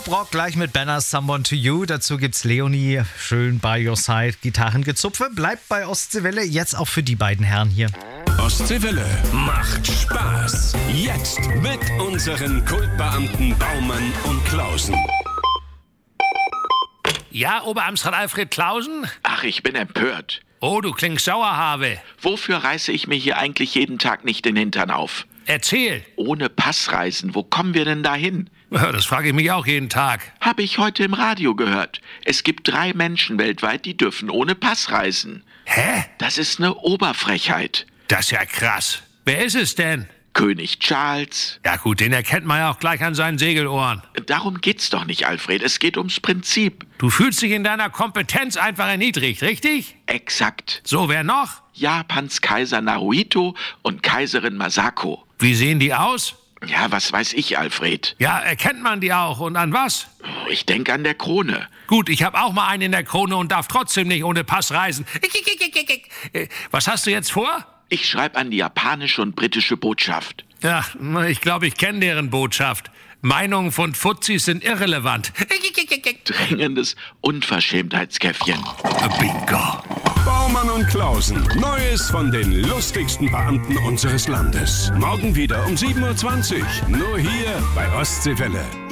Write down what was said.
Pop-Rock gleich mit Banners Someone to You. Dazu gibt's Leonie, schön by your side, Gitarrengezupfe. Bleibt bei Ostseewelle, jetzt auch für die beiden Herren hier. Ostseewelle macht Spaß. Jetzt mit unseren Kultbeamten Baumann und Klausen. Ja, Oberamtsrat Alfred Klausen? Ach, ich bin empört. Oh, du klingst sauer, Habe. Wofür reiße ich mir hier eigentlich jeden Tag nicht den Hintern auf? Erzähl. Ohne Passreisen, wo kommen wir denn da hin? Ja, das frage ich mich auch jeden Tag. Habe ich heute im Radio gehört. Es gibt 3 Menschen weltweit, die dürfen ohne Pass reisen. Hä? Das ist eine Oberfrechheit. Das ist ja krass. Wer ist es denn? König Charles. Ja gut, den erkennt man ja auch gleich an seinen Segelohren. Darum geht's doch nicht, Alfred. Es geht ums Prinzip. Du fühlst dich in deiner Kompetenz einfach erniedrigt, richtig? Exakt. So, wer noch? Japans Kaiser Naruhito und Kaiserin Masako. Wie sehen die aus? Ja, was weiß ich, Alfred? Ja, erkennt man die auch? Und an was? Ich denke an der Krone. Gut, ich habe auch mal einen in der Krone und darf trotzdem nicht ohne Pass reisen. Was hast du jetzt vor? Ich schreibe an die japanische und britische Botschaft. Ja, ich glaube, ich kenne deren Botschaft. Meinungen von Fuzis sind irrelevant. Dringendes Unverschämtheitskäffchen. Bingo. Baumann und Klausen. Neues von den lustigsten Beamten unseres Landes. Morgen wieder um 7:20 Uhr. Nur hier bei Ostseewelle.